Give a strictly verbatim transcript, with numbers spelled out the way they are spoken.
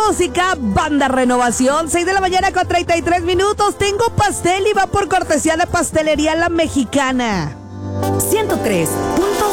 música, Banda Renovación, seis de la mañana con treinta y tres minutos. Tengo pastel y va por cortesía de Pastelería La Mexicana. ciento tres punto